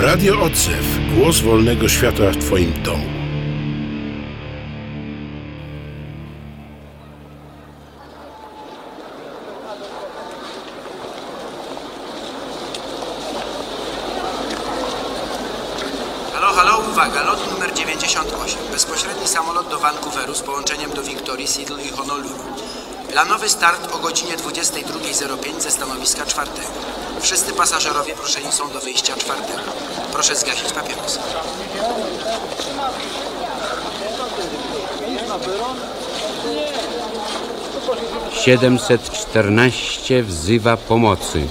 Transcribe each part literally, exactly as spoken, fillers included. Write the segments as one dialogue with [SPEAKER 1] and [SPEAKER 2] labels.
[SPEAKER 1] Radio Odzew. Głos wolnego świata w Twoim domu.
[SPEAKER 2] Halo, halo, uwaga, lot numer dziewięćdziesiąt osiem. Bezpośredni samolot do Vancouveru z połączeniem do Wiktorii, Seattle i Honolulu. Planowy start o godzinie dwudziestej drugiej zero pięć ze stanowiska czwartego. Wszyscy pasażerowie proszeni są do wyjścia czwartego. Proszę zgasić papierosy.
[SPEAKER 3] siedemset czternaście wzywa pomocy.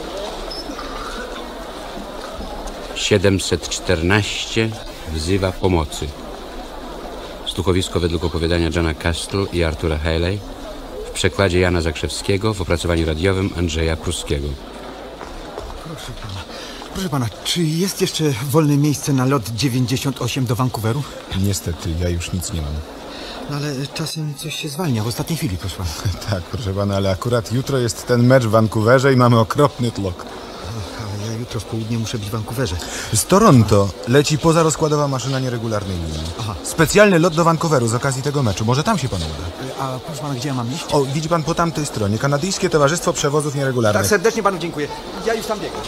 [SPEAKER 3] siedemset czternaście wzywa pomocy. Słuchowisko według opowiadania Johna Castle i Artura Haley w przekładzie Jana Zakrzewskiego w opracowaniu radiowym Andrzeja Pruskiego.
[SPEAKER 4] Proszę pana, proszę pana, czy jest jeszcze wolne miejsce na lot dziewięćdziesiąt osiem do Vancouveru?
[SPEAKER 5] Niestety, ja już nic nie mam.
[SPEAKER 4] No ale czasem coś się zwalnia w ostatniej chwili, proszę pana.
[SPEAKER 5] Tak, proszę pana, ale akurat jutro jest ten mecz w Vancouverze i mamy okropny tlok.
[SPEAKER 4] Ale ja jutro w południe muszę być w Vancouverze.
[SPEAKER 5] Z Toronto leci pozarozkładowa maszyna nieregularnej linii.
[SPEAKER 4] Aha.
[SPEAKER 5] Specjalny lot do Vancouveru z okazji tego meczu. Może tam się pan uda.
[SPEAKER 4] A proszę pana, gdzie ja mam iść?
[SPEAKER 5] O, widzi pan po tamtej stronie. Kanadyjskie Towarzystwo Przewozów Nieregularnych.
[SPEAKER 4] Tak, serdecznie panu dziękuję. Ja już tam biegam.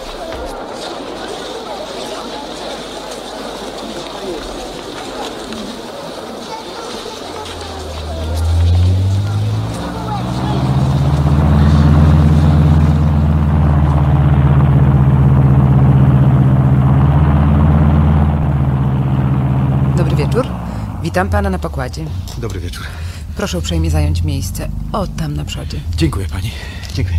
[SPEAKER 6] Dobry wieczór. Witam pana na pokładzie.
[SPEAKER 4] Dobry wieczór.
[SPEAKER 6] Proszę uprzejmie zająć miejsce. O, tam na przodzie.
[SPEAKER 4] Dziękuję pani. Dziękuję.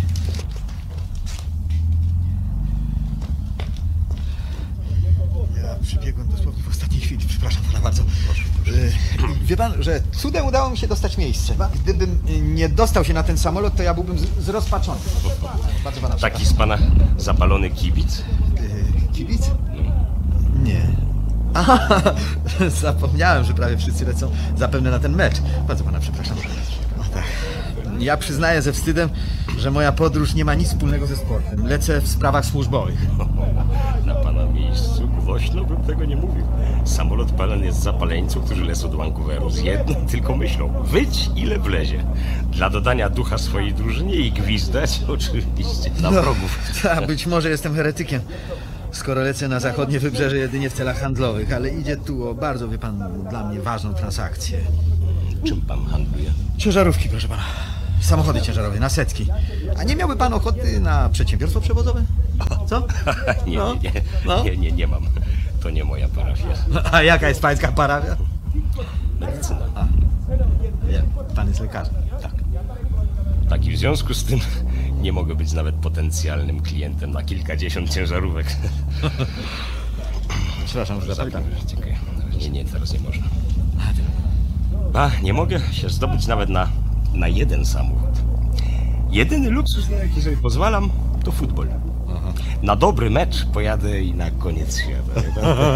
[SPEAKER 4] Ja przybiegłem dosłownie w ostatniej chwili. Przepraszam pana bardzo. Yy, Wie pan, że cudem udało mi się dostać miejsce. Gdybym nie dostał się na ten samolot, to ja byłbym z- zrozpaczony. Bardzo pana
[SPEAKER 7] Taki z pana zapalony kibic?
[SPEAKER 4] Yy, Kibic? Nie. Aha, zapomniałem, że prawie wszyscy lecą zapewne na ten mecz. Bardzo pana przepraszam. No tak. Ja przyznaję ze wstydem, że moja podróż nie ma nic wspólnego ze sportem. Lecę w sprawach służbowych.
[SPEAKER 7] Na pana miejscu głośno bym tego nie mówił. Samolot pełen jest zapaleńców, którzy lecą do Vancouveru z jedną tylko myślą: wyć ile wlezie. Dla dodania ducha swojej drużynie i gwizdać oczywiście na wrogów.
[SPEAKER 4] Tak, być może jestem heretykiem, skoro lecę na zachodnie wybrzeże jedynie w celach handlowych, ale idzie tu o bardzo, wie pan, dla mnie ważną transakcję.
[SPEAKER 7] Czym pan handluje?
[SPEAKER 4] Ciężarówki, proszę pana. Samochody ciężarowe, na setki. A nie miałby pan ochoty na przedsiębiorstwo przewozowe? Co?
[SPEAKER 7] nie,
[SPEAKER 4] No,
[SPEAKER 7] nie, nie,
[SPEAKER 4] no.
[SPEAKER 7] nie, nie, nie mam. To nie moja parafia.
[SPEAKER 4] A jaka jest pańska parafia?
[SPEAKER 7] Medycyna.
[SPEAKER 4] A, nie, pan jest lekarzem.
[SPEAKER 7] Tak. Tak, i w związku z tym nie mogę być nawet potencjalnym klientem na kilkadziesiąt ciężarówek.
[SPEAKER 4] Przepraszam, że zapytam.
[SPEAKER 7] Dziękuję. Nie, nie, teraz nie można. A, nie mogę się zdobyć nawet na, na jeden samochód. Jedyny luksus, na jaki sobie pozwalam, to futbol. Aha. Na dobry mecz pojadę i na koniec świata.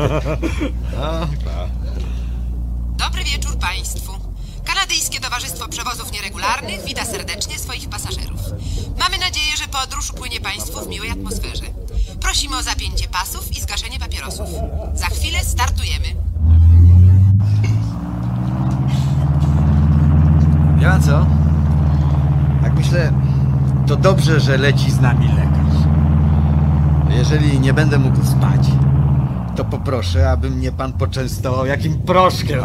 [SPEAKER 6] Dobry wieczór państwu. Kanadyjskie Towarzystwo Przewozów Nieregularnych wita serdecznie swoich pasażerów. Mamy nadzieję, że podróż upłynie państwu w miłej atmosferze. Prosimy o zapięcie pasów i zgaszenie papierosów. Za chwilę startujemy.
[SPEAKER 4] Wie pan co? Tak myślę, to dobrze, że leci z nami lekarz. Jeżeli nie będę mógł spać, to poproszę, aby mnie pan poczęstował jakim proszkiem.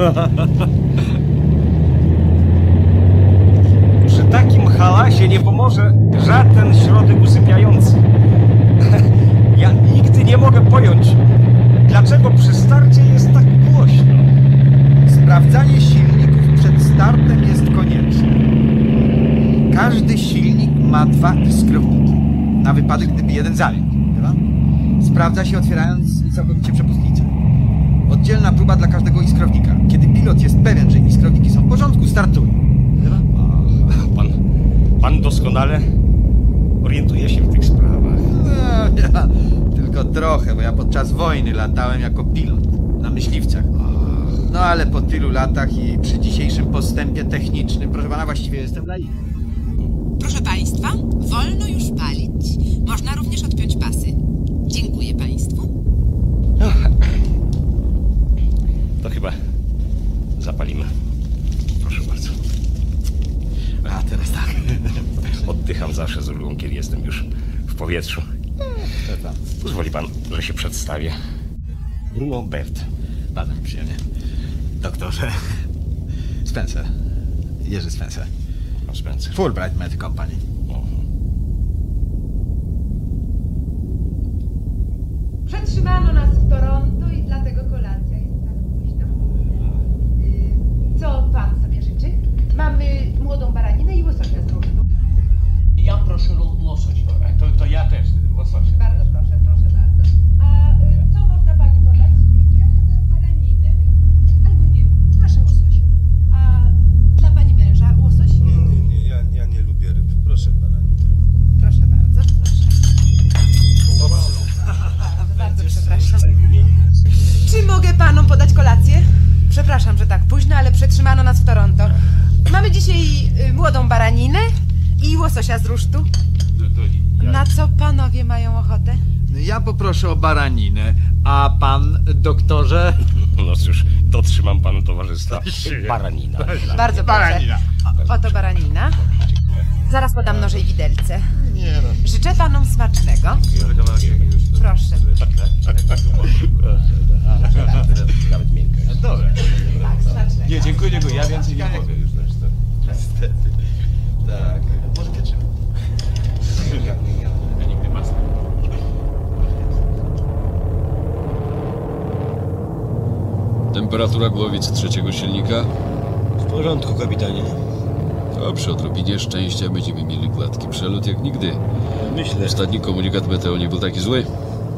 [SPEAKER 7] Przy takim hałasie nie pomoże żaden środek usypiający. Ja nigdy nie mogę pojąć, dlaczego przy starcie jest tak głośno.
[SPEAKER 4] Sprawdzanie silników przed startem jest konieczne. Każdy silnik ma dwa iskrowniki, na wypadek, gdyby jeden zawiódł. Wie pan? Sprawdza się, otwierając całkowicie przepustnicę. Oddzielna próba dla każdego iskrownika. Kiedy pilot jest pewien, że iskrowniki są w porządku, startuje. Wie pan?
[SPEAKER 7] Pan, pan doskonale orientuje się w tych sprawach.
[SPEAKER 4] No, ja, tylko trochę, bo ja podczas wojny latałem jako pilot na myśliwcach. No ale po tylu latach i przy dzisiejszym postępie technicznym, proszę pana, właściwie jestem laikiem.
[SPEAKER 6] Proszę państwa, wolno już palić. Można również odpiąć pasy. Dziękuję państwu.
[SPEAKER 7] Pozwoli pan, że się przedstawię. Bruno Bert.
[SPEAKER 4] Bardzo mi przyjemnie. Doktorze. Spencer. Jerzy Spencer.
[SPEAKER 7] No, Spencer.
[SPEAKER 4] Fulbright Med Company.
[SPEAKER 6] Przetrzymano nas w Toronto i dlatego kolacja jest tak późno. Y, Co pan sobie życzy? Mamy młodą baraninę i łososia z rusztu.
[SPEAKER 8] Ja proszę lo- łosoś. To, to ja też łososia.
[SPEAKER 6] Bardzo proszę, proszę bardzo. A y, co można pani podać? Ja chyba baraninę. Albo nie, proszę łososia. A dla pani męża łosoś?
[SPEAKER 9] Nie, nie, nie, ja, ja nie lubię ryb. Proszę baraninę.
[SPEAKER 6] Proszę bardzo, proszę. Bardzo przepraszam. Czy mogę panom podać kolację? Przepraszam, że tak późno, ale przetrzymano nas w Toronto. Mamy dzisiaj y, młodą baraninę i łososia z rusztu. Na co panowie mają ochotę?
[SPEAKER 4] Ja poproszę o baraninę, a pan, doktorze?
[SPEAKER 7] No cóż, dotrzymam panu towarzystwa. Baranina.
[SPEAKER 6] Bardzo proszę. O, oto baranina. Zaraz podam noże i widelce. Życzę panom smacznego. Proszę.
[SPEAKER 7] Nawet miękka.
[SPEAKER 4] Dobra.
[SPEAKER 6] Tak, smacznego.
[SPEAKER 8] Nie, dziękuję, dziękuję. Ja więcej nie powiem już zresztą.
[SPEAKER 4] Niestety. Tak. Może pieczywo.
[SPEAKER 8] Ja nigdy masę.
[SPEAKER 10] Temperatura głowic trzeciego silnika?
[SPEAKER 9] W porządku, kapitanie.
[SPEAKER 10] To przy odrobinie szczęścia będziemy mieli gładki przelot jak nigdy.
[SPEAKER 9] Myślę.
[SPEAKER 10] Ostatni komunikat meteo nie był taki zły.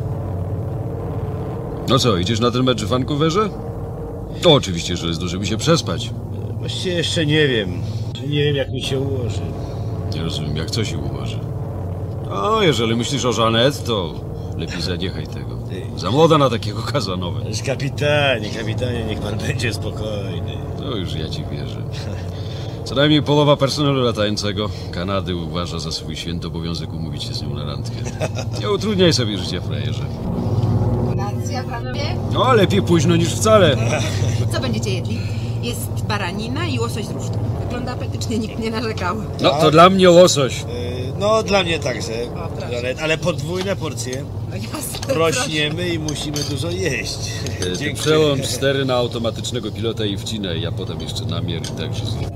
[SPEAKER 10] No co, idziesz na ten mecz w Vancouverze? To oczywiście, że zdążymy się przespać.
[SPEAKER 9] Właściwie jeszcze nie wiem. Nie wiem, jak mi się ułoży.
[SPEAKER 10] Nie rozumiem, jak co się ułoży. No, jeżeli myślisz o Jeanette, to lepiej zaniechaj tego. Za młoda na takiego Kazanowe.
[SPEAKER 9] Kapitanie, kapitanie, niech pan będzie spokojny.
[SPEAKER 10] No już ja ci wierzę. Co najmniej połowa personelu latającego Kanady uważa za swój święty obowiązek umówić się z nią na randkę. Nie utrudniaj sobie życia, frajerze.
[SPEAKER 6] Kolacja, panowie?
[SPEAKER 10] No, lepiej późno niż wcale.
[SPEAKER 6] Co będziecie jedli? Jest baranina i łosoś z rusztu. Wygląda apetycznie, nikt nie narzekał.
[SPEAKER 10] No, to dla mnie łosoś.
[SPEAKER 9] Yy, No, dla mnie także.
[SPEAKER 6] O, proszę.
[SPEAKER 9] Ale, ale podwójne porcje.
[SPEAKER 6] No jasne,
[SPEAKER 9] Rośniemy i musimy dużo jeść.
[SPEAKER 10] Ty
[SPEAKER 9] Dziękuję.
[SPEAKER 10] przełącz stery na automatycznego pilota i wcinaj, ja potem jeszcze namiar i tak się zrobi.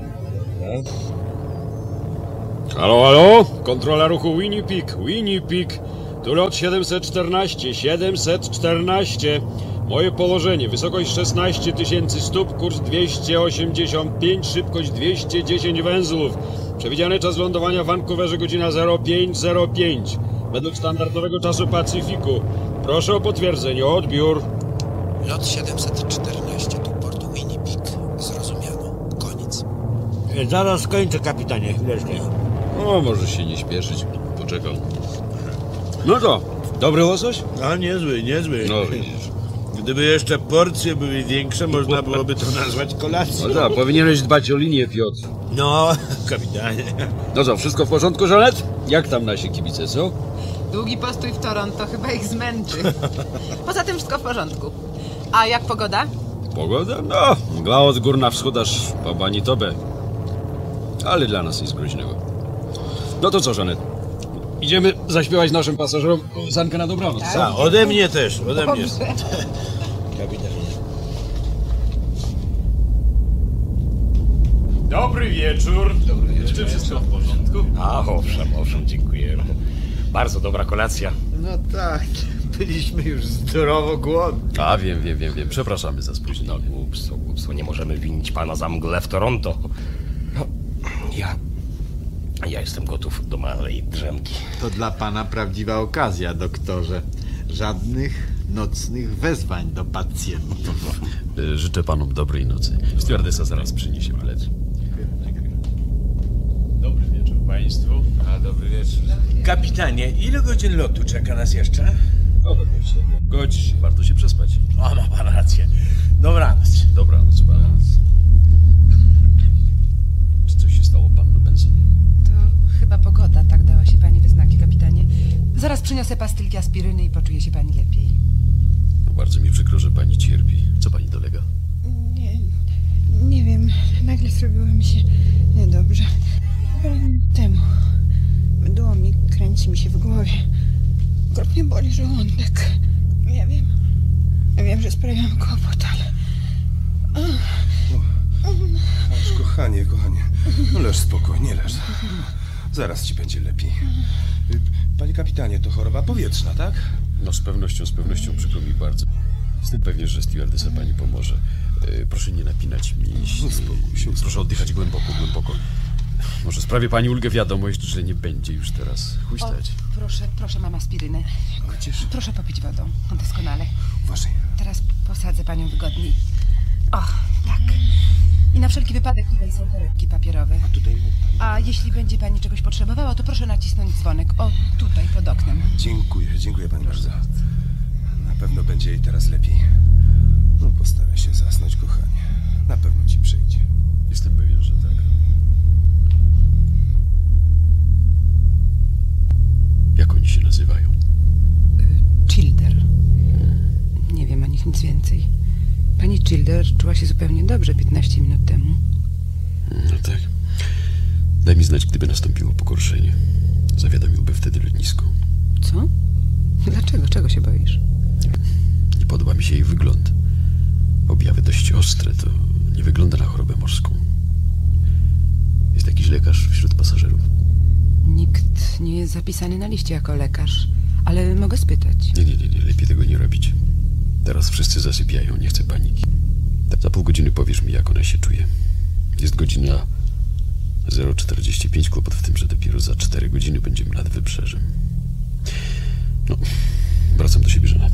[SPEAKER 10] Halo, halo? Kontrola ruchu Winnipeg, Winnipeg. Tu lot siedemset czternaście, siedemset czternaście. Moje położenie, wysokość szesnaście tysięcy stóp, kurs dwieście osiemdziesiąt pięć, szybkość dwieście dziesięć węzłów. Przewidziany czas lądowania w Vancouverze godzina zero pięć zero pięć. Według standardowego czasu Pacyfiku. Proszę o potwierdzenie, odbiór.
[SPEAKER 2] Lot siedemset czternaście, tu port Winnipeg. Zrozumiano. Koniec.
[SPEAKER 9] Zaraz kończę, kapitanie. Chwileczkę.
[SPEAKER 10] O, może się nie śpieszyć, poczekam. No to, dobry łosoś?
[SPEAKER 9] A niezły, niezły.
[SPEAKER 10] No widzisz.
[SPEAKER 9] Gdyby jeszcze porcje były większe, można byłoby to nazwać kolacją.
[SPEAKER 10] No tak, powinieneś dbać o linię, Piotr.
[SPEAKER 9] No, kapitanie.
[SPEAKER 10] No co, wszystko w porządku, Jeanette? Jak tam nasi kibice, co?
[SPEAKER 6] Długi postój w Toronto chyba ich zmęczy. Poza tym wszystko w porządku. A jak pogoda?
[SPEAKER 10] Pogoda? No, mgła od gór na wschód aż po Manitobę. Ale dla nas nic groźnego. No to co, Jeanette? Idziemy zaśpiewać naszym pasażerom zankę na dobranoc, co?
[SPEAKER 9] A, ode mnie też, ode mnie.
[SPEAKER 6] Dobrze.
[SPEAKER 9] Kapitanie.
[SPEAKER 8] Dobry wieczór. Dobry wieczór. Czy wszystko w porządku?
[SPEAKER 7] A, owszem, owszem, dziękuję. Bardzo dobra kolacja.
[SPEAKER 4] No tak, byliśmy już zdrowo głodni.
[SPEAKER 10] A, wiem, wiem, wiem, wiem. Przepraszamy za spóźnienie.
[SPEAKER 7] Głupstwo, głupstwo, nie możemy winić pana za mgłę w Toronto. No, ja... Ja jestem gotów do małej drzemki.
[SPEAKER 4] To dla pana prawdziwa okazja, doktorze. Żadnych nocnych wezwań do pacjentów.
[SPEAKER 10] Y, Życzę panom dobrej nocy. Stewardesa zaraz przyniesie bilet.
[SPEAKER 8] Dobry wieczór państwu. A, dobry wieczór.
[SPEAKER 9] Kapitanie, ile godzin lotu czeka nas jeszcze?
[SPEAKER 10] Godź, warto się przespać.
[SPEAKER 9] O, ma pan rację. Dobranoc.
[SPEAKER 10] Dobranoc, pana. Czy coś się stało panu Benson?
[SPEAKER 6] To chyba pogoda, tak dała się pani we znaki, kapitanie. Zaraz przyniosę pastylki aspiryny i poczuje się pani lepiej.
[SPEAKER 10] No, bardzo mi przykro, że pani cierpi. Co pani dolega?
[SPEAKER 11] Nie, nie wiem. Nagle zrobiło mi się niedobrze. Parę minut temu. Mdło mi, kręci mi się w głowie. Okropnie mnie boli żołądek. Ja wiem. Ja wiem, że sprawiam kłopot, ale...
[SPEAKER 12] Ależ kochanie, kochanie. No leż spokojnie, leż. Zaraz ci będzie lepiej. Panie kapitanie, to choroba powietrzna, tak?
[SPEAKER 10] No z pewnością, z pewnością, przykro mi bardzo. Jestem pewien, że stewardesa pani pomoże. E, proszę nie napinać mięśni.
[SPEAKER 12] Uspokój się.
[SPEAKER 10] Proszę oddychać głęboko, głęboko. Może sprawię pani ulgę, wiadomość, że nie będzie już teraz huśtać.
[SPEAKER 6] O, proszę, proszę, mam aspirynę.
[SPEAKER 12] Chociaż...
[SPEAKER 6] Proszę popić wodą. Doskonale.
[SPEAKER 12] Uważaj.
[SPEAKER 6] Teraz posadzę panią wygodniej. O, tak. I na wszelki wypadek tutaj są torebki papierowe.
[SPEAKER 12] A tutaj...
[SPEAKER 6] A jeśli będzie pani czegoś potrzebowała, to proszę nacisnąć dzwonek. O, tutaj, pod oknem.
[SPEAKER 12] Dziękuję, dziękuję pani bardzo. Na pewno będzie jej teraz lepiej. No postaraj się zasnąć, kochanie. Na pewno ci przejdzie.
[SPEAKER 10] Jestem pewien, że tak. Jak oni się nazywają?
[SPEAKER 6] Childer. Nie wiem o nich nic więcej. Pani Childer czuła się zupełnie dobrze piętnaście minut temu.
[SPEAKER 10] No tak. Daj mi znać, gdyby nastąpiło pogorszenie. Zawiadomiłby wtedy lotnisko.
[SPEAKER 6] Co? Dlaczego? Czego się boisz?
[SPEAKER 10] Nie podoba mi się jej wygląd. Objawy dość ostre, to nie wygląda na chorobę morską. Jest jakiś lekarz wśród pasażerów?
[SPEAKER 6] Nikt nie jest zapisany na liście jako lekarz, ale mogę spytać.
[SPEAKER 10] Nie, nie, nie, nie. Lepiej tego nie robić. Teraz wszyscy zasypiają, nie chcę paniki. Za pół godziny powiesz mi, jak ona się czuje. Jest godzina zero czterdzieści pięć, kłopot w tym, że dopiero za cztery godziny będziemy nad wybrzeżem. No, wracam do siebie, żona.